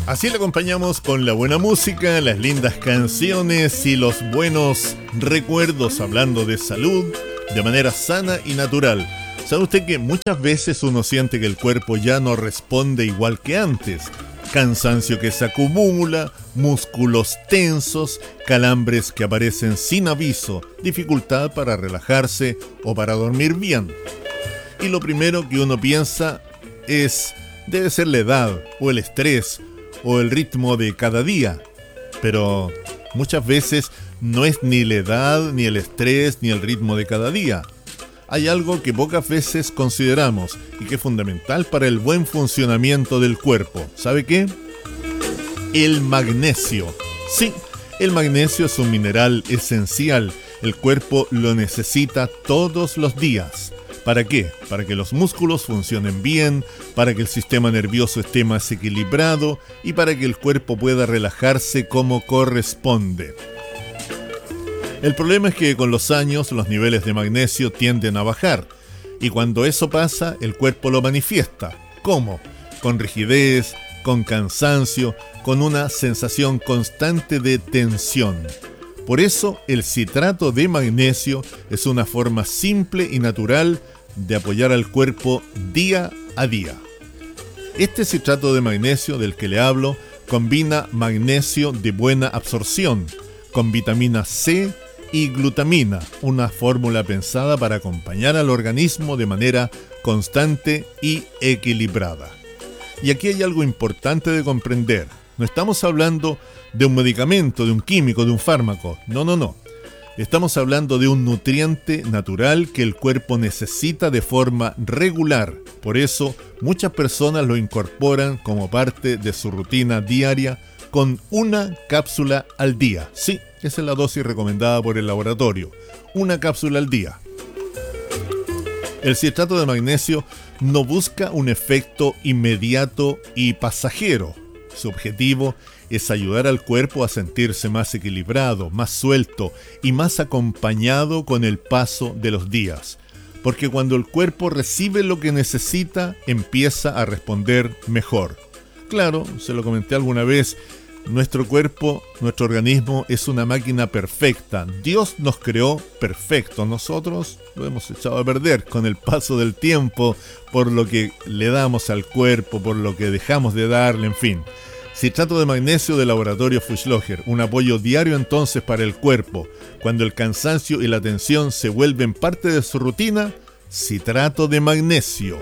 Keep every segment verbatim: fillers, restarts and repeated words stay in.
Así le acompañamos con la buena música, las lindas canciones y los buenos recuerdos, hablando de salud de manera sana y natural. ¿Sabe usted que muchas veces uno siente que el cuerpo ya no responde igual que antes? Cansancio que se acumula, músculos tensos, calambres que aparecen sin aviso, dificultad para relajarse o para dormir bien. Y lo primero que uno piensa es, debe ser la edad o el estrés o el ritmo de cada día. Pero muchas veces no es ni la edad, ni el estrés, ni el ritmo de cada día. Hay algo que pocas veces consideramos y que es fundamental para el buen funcionamiento del cuerpo. ¿Sabe qué? El magnesio. Sí, el magnesio es un mineral esencial. El cuerpo lo necesita todos los días. ¿Para qué? Para que los músculos funcionen bien, para que el sistema nervioso esté más equilibrado y para que el cuerpo pueda relajarse como corresponde. El problema es que con los años los niveles de magnesio tienden a bajar y cuando eso pasa el cuerpo lo manifiesta. ¿Cómo? Con rigidez, con cansancio, con una sensación constante de tensión. Por eso el citrato de magnesio es una forma simple y natural de apoyar al cuerpo día a día. Este citrato de magnesio del que le hablo combina magnesio de buena absorción con vitamina C y glutamina, una fórmula pensada para acompañar al organismo de manera constante y equilibrada. Y aquí hay algo importante de comprender. No estamos hablando de un medicamento, de un químico, de un fármaco. No, no, no. Estamos hablando de un nutriente natural que el cuerpo necesita de forma regular. Por eso, muchas personas lo incorporan como parte de su rutina diaria con una cápsula al día. Sí, esa es la dosis recomendada por el laboratorio. Una cápsula al día. El citrato de magnesio no busca un efecto inmediato y pasajero. Su objetivo es ayudar al cuerpo a sentirse más equilibrado, más suelto y más acompañado con el paso de los días. Porque cuando el cuerpo recibe lo que necesita, empieza a responder mejor. Claro, se lo comenté alguna vez, nuestro cuerpo, nuestro organismo es una máquina perfecta. Dios nos creó perfecto. Nosotros lo hemos echado a perder con el paso del tiempo, por lo que le damos al cuerpo, por lo que dejamos de darle, en fin. Citrato de magnesio de Laboratorio Fuchsloger, un apoyo diario entonces para el cuerpo. Cuando el cansancio y la tensión se vuelven parte de su rutina, citrato de magnesio.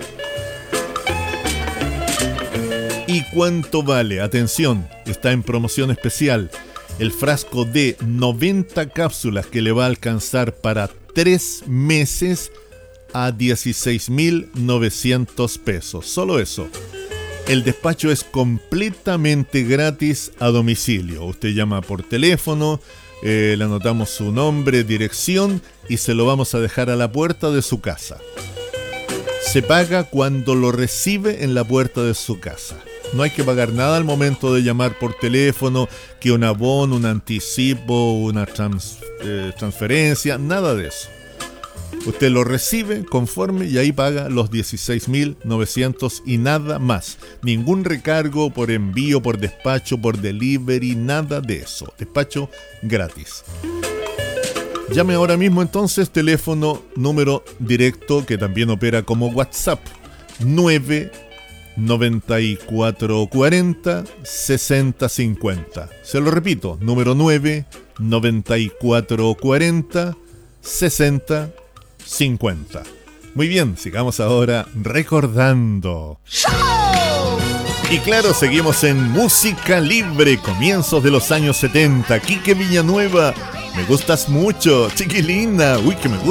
¿Y cuánto vale? Atención, está en promoción especial. El frasco de noventa cápsulas que le va a alcanzar para tres meses a dieciséis mil novecientos pesos. Solo eso. El despacho es completamente gratis a domicilio. Usted llama por teléfono, eh, le anotamos su nombre, dirección y se lo vamos a dejar a la puerta de su casa. Se paga cuando lo recibe en la puerta de su casa. No hay que pagar nada al momento de llamar por teléfono, que un abono, un anticipo, una trans, eh, transferencia, nada de eso. Usted lo recibe conforme y ahí paga los dieciséis mil novecientos y nada más. Ningún recargo por envío, por despacho, por delivery, nada de eso. Despacho gratis. Llame ahora mismo entonces, teléfono número directo que también opera como WhatsApp. nueve noventa y cuatro cuarenta sesenta cincuenta. Se lo repito, número nueve noventa y cuatro cuarenta sesenta cincuenta. Muy bien, sigamos ahora recordando. Y claro, seguimos en Música Libre, comienzos de los años setenta. Quique Villanueva, me gustas mucho, chiquilina. Uy, que me gusta.